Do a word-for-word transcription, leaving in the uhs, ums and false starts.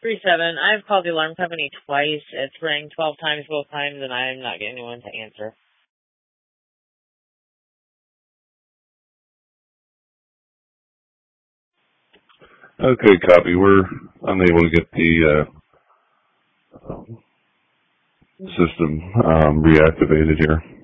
three seven. I've called the alarm company twice. It's rang twelve times both times, and I'm not getting anyone to answer. Okay, copy. We're unable to get the uh, system um, reactivated here.